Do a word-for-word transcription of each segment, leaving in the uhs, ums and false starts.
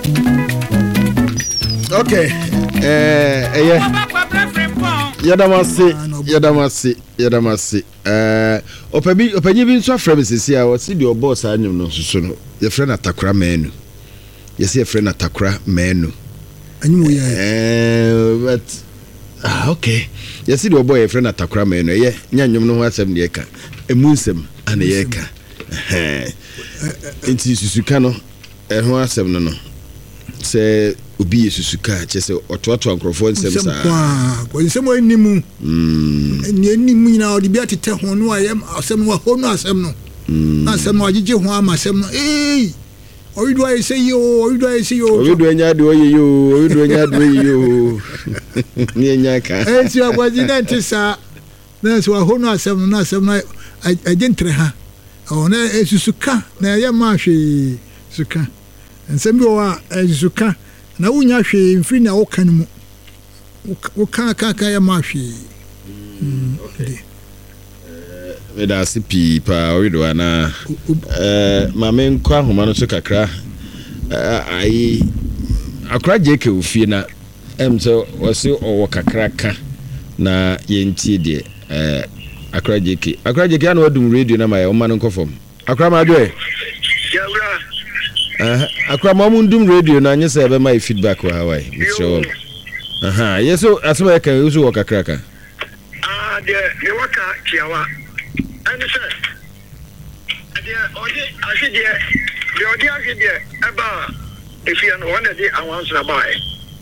Okay. Eh, eh, Yadamasi, Yadamasi, Yadamasi. Eh, Opabi, Opabi bin so frame sisi a wasi di obo sa anyum no susu no. Ye friend Atakra menu. Ye say friend Atakra menu. Anyum ye. Eh, but ah okay. Ye see di obo ye friend Atakra menu. Ye nya anyum no ho asem de ka. Emunsem ana ye ka. Eh. Enti susuka no eh ho asem no no. Se obi yesusuka chese otoato ankrofo nsem sa kwa kwa nsem animu mm ni animu nyina odi bia tete ho no ayem asem wa ho no asem no na asem no agege ho ama asem no eh oyido ayi se yo oyido ayi se yo oyido anya de oyi yo oyido anya de oyi yo ni anya ka eh si agwaji na ntisa na so ho no asem no na asem no agentre ha ona esusuka na ye ma hwe suka nsem bi wa esusuka na unya hwe mfiri na wo kan mu wo kan kan kan ya ma hwe mm okay eh me da sipi pa oyido ana eh ma me nkwa homa no so kakra ai akra jeke ofie na em so wose owo kakra ka na yenti de eh akra jeke akra jeke ana wadum radio na ma ya o ma no nkofom akra ma adwe ya ura Uh, akwa mamundum radio na anya say be my feedback wa Hawaii so aha yeso asema ka usu waka kraka ah de de waka kiawa ani se de odi aside de odi aside eba efia no one de awanso na bai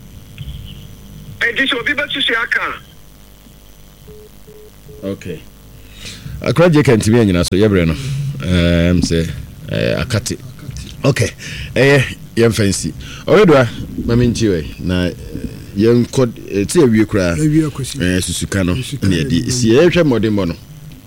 enti so bi betu se aka okay akwa je kan tibi anyina so yebre no em say akati okay eh yem fancy oredwa maminti we na yem kod ti awie kura eh susuka no na yedi si ehwe modembo no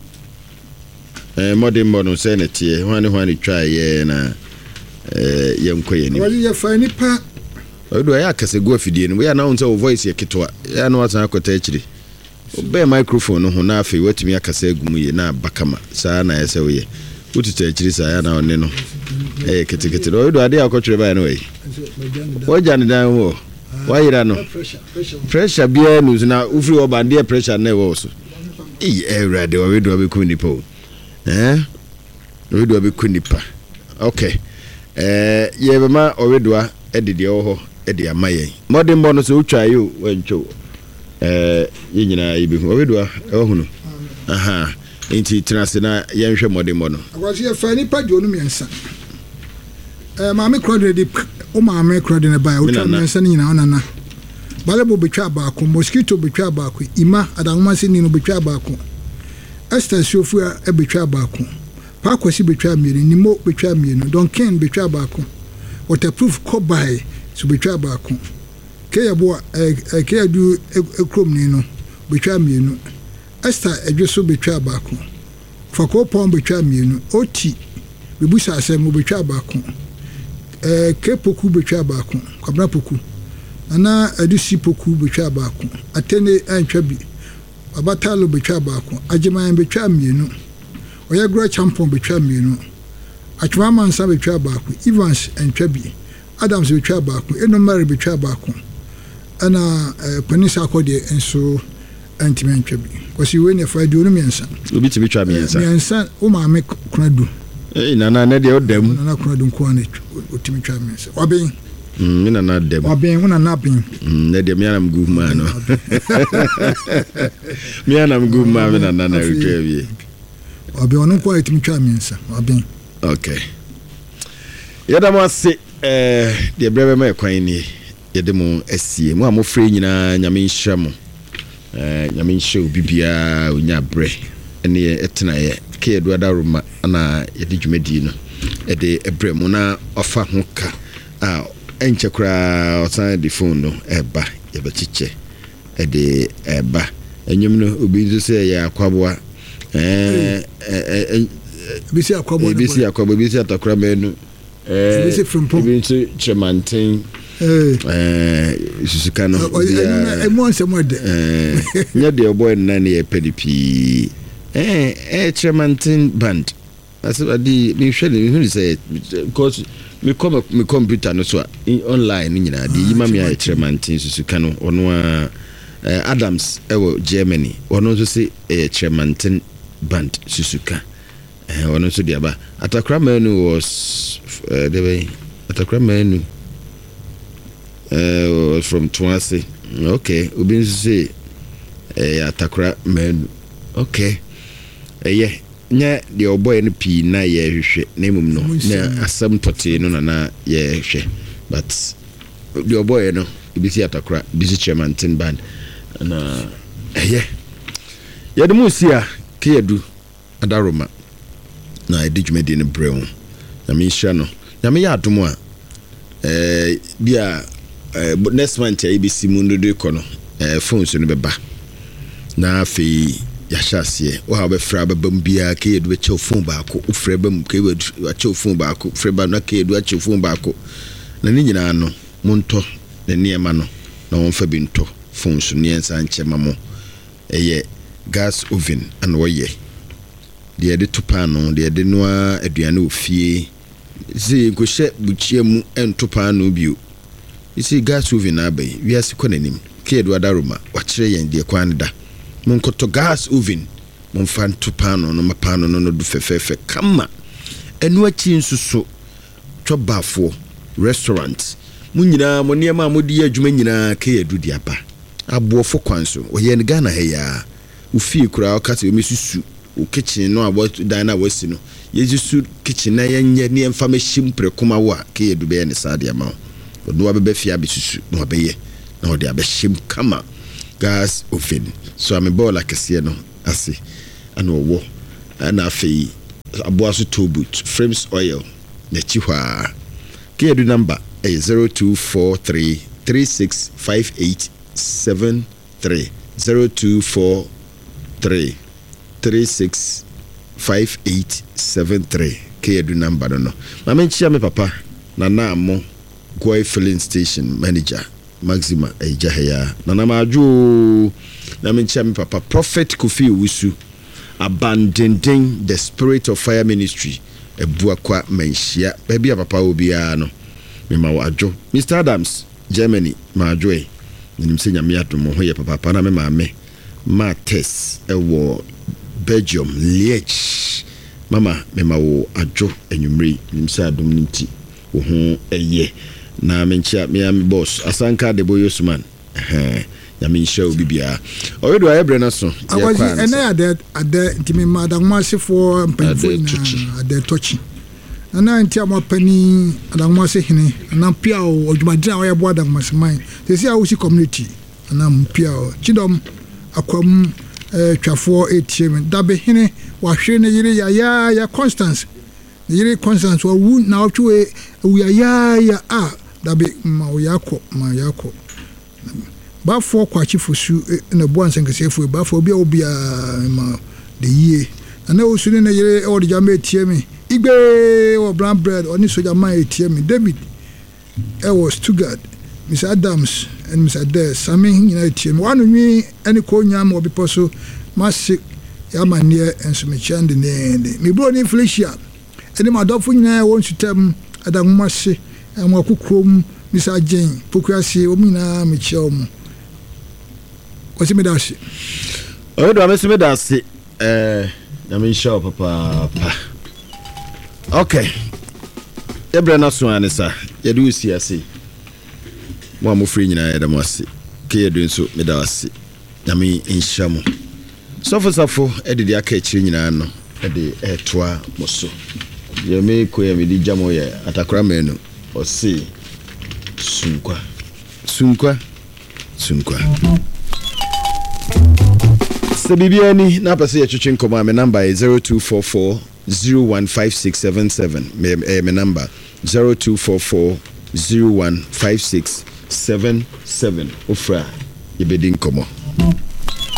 eh modembo no se na tie hwane hwane twa ye na eh yem koye ni wali ya fani pa oredwa ya kase go afidie no we na won say o voice ye ketwa ya no watan akota akire obe microphone no ho na afi watimi akase agumu ye na bakama saa na yese we utita akire saa ya na onne no eh ketekete do do ade akotwere ba na we wo jane dan wo wa yira no pressure bia news na ufri wo bande pressure na wo so eh erade wo do be kunipa eh wo do be kunipa okay eh ye be ma owedoa edede wo ho ede amaye modern bono so utwa yo wantwo eh yinyina ibi owedoa e wo hunu aha enti trase na yenhwe modern bono agwasi e fani pa jo no miensa eh maame crowd de o maame crowd na ba o twa miensa ni nyina onana balebo betwa ba ko mosquito betwa ba ko ima adanuma se ni no betwa ba ko Esther Sofu e betwa ba ko pa kwasi betwa mienu ni mo betwa mienu don ken betwa ba ko waterproof cobai so betwa ba ko ke yabo e ke adu ekrom ni no betwa mienu Esther edweso betwa ba ko fako pon betwa mienu oti bibusa asem betwa ba ko eh ke poku betwa ba ko kwabra poku ana adusi poku betwa ba ko atene antwa bi abatalo betwa ba ko ajeman betwa mienu oyagro champion betwa mienu atwa mansa betwa ba ko Evans antwa bi Adams betwa ba ko enomare betwa ba ko ana panisa akode enso antime antwa bi kwasi we ne fa dionu miensa obi ti betwa miensa miensa o ma me kunadu eh nana na de odam nana kunadu nko ane otimi twa miensa waben mm nana dem waben una na ben mm na de miana mgu ma no miana mgu ma me nana na retwa bi waben onu ko otimi twa miensa waben okay yada mo ase eh de brebe ma kwan ni yede mo asie mo amofre nyina nyame nhya mo eh nyame nhya obibia onya bre ene etena ye ke eduada roma na yede dwumadi no ede ebre mo na ofa ho ka a enche kura osan de phone no eba yeba chiche ede eba enyum no obi nso se ya akwaboa eh bisi akwaboa bisi akwaboa bisi atakura menu eh bisi frompo bisi chemantin eh eh susuka no eh mo nsem ode eh nya de boy na ne ye pedipi eh eh chemantin band ase adi me hwɛ ne hu say because me come me computer no so online ni nyina de yima me a tremantin susu ka no ono a Adams ewo Germany ono so say e tremantin band susuka eh ono so dia ba Atakra Manu was uh, the way Atakra Manu uh, was from Twase. Okay, Ubin say eh Atakra Manu. Okay. Eh yeah, nya the oboy no pi na ye hwehwe na mum no na asam tote no na na ye hwehwe but the oboy no bi si Atakra busy chairman tin band na eh yeah. Ya de musia kedu adaroma na edijumedi ne brew na me hia no na me ya adomo a eh bia next month A B C mundo de kono eh phones no beba na afi ya hyase wo ha be fra be bam bia kedu be chew phone ba ko ufre bam kedu chew phone ba ko ufre ba na kedu chew phone ba ko na ni nyina no monto na niema no na won fa bi nto phones no yensa nche mamo eye gas oven and woye de de topano de de noa aduane ofie zi ko hye buchie mu entopa no bio isi gas oven abai wiase konanim ke do adaroma wa kire yen de kwan da mon koto gas oven mon fan topano no mapano no no du fefefe kama enu achi nsuso twobafo restaurant mun nyina mo niema modi adwuma nyina ke edu di aba aboofo kwanso oye ne Ghana heya ufie kura okate omesusu o kitchen no about dina wasi no yesusu kitchen na yenye ne emfa mehim prekoma wo a ke edu be ne sade ama odo abebe fia besusu no abeye na odi abehim kama gas oven so amebola kese no ase ana owo ana afei aboaso tobut frames oil na chihwa ke edu number is zero two four three three six five eight seven three zero two four three three six five eight seven three ke edu number no mama nchia me papa na na mo Goi filling station manager Maxima Ejaheya na na majo na me nchia me papa Prophet Kofi Wusu abandoning the spirit of fire ministry ebua kwa menhia ba bia papa obia no me ma wajo Mister Adams Germany majo e nim se nyame adomo ho ye papa na me ma me Mates ewo Belgium Liège mama me ma wo ajo enwumre nim se adom nti wo ho eye na me nchia me am boss Asanka de Boyosman eh ya me nchia obibia oyedo ayebre na so awazi ene ade ade ntimi madamwase for mpanfo na ade tochi na nti amapani adamwase hene na pia odwumadina wo yebo adamwase man tesi a wo si community na mpia chidom akwam eh twafo atm dabe hene wa hwe ne yire ya ya ya Constance yire Constance wa wu na otwe wu ya ya ya a dabe ma wo yakọ ma yakọ ba fo kwachi fosu na bo ansenkesefo ba fo bia obia ma de yie na o sunu na yire o de jama atm igbe o brown bread oni soja man atm David e was Stuttgart Mister Adams and Mister Des Sami nyina atm wanu nwi ene ko nyam obi poso masi ya manie enso me chande ne me bro ni Felicia ene madofo nyina won sutem adamwase amwa kukrom Mister Jane pokuase o mina me chom kwasi medasi o do amesi medasi eh na me show papa pa okay ebra na so anisa yedu siase mo amofri nyina yedamase ke yedu nso medasi na me inshamo sofo safo edidi aka chiri nyina no ede etoa moso ye me ko ye me di jamo ye Atakra Manu o si sunkwa sunkwa sunkwa Sebibiani na pese ye twetwe nkoma me number is zero two four four zero one five six seven seven me eh, me number zero two four four zero one five six seven seven ofra ye bedi nkomo